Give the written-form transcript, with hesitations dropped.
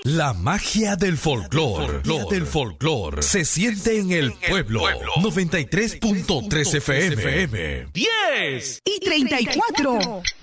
La magia del folclor se siente en el pueblo. 93.3 FM. 10 y 34.